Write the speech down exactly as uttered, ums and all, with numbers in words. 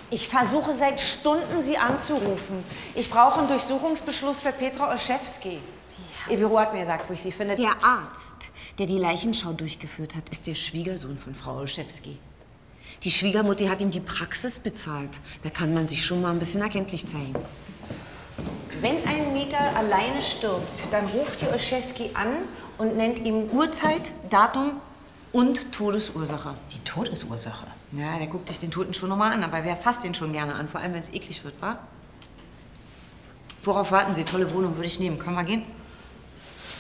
Ich versuche seit Stunden, Sie anzurufen. Ich brauche einen Durchsuchungsbeschluss für Petra Olszewski. Ja. Ihr Büro hat mir gesagt, wo ich Sie finde. Der Arzt, der die Leichenschau durchgeführt hat, ist der Schwiegersohn von Frau Olszewski. Die Schwiegermutter hat ihm die Praxis bezahlt. Da kann man sich schon mal ein bisschen erkenntlich zeigen. Wenn ein Mieter alleine stirbt, dann ruft die Olszewski an und nennt ihm Uhrzeit, Datum und Todesursache. Die Todesursache? Ja, der guckt sich den Toten schon nochmal an, aber wer fasst den schon gerne an? Vor allem, wenn es eklig wird, wa? Worauf warten Sie? Tolle Wohnung würde ich nehmen. Können wir gehen?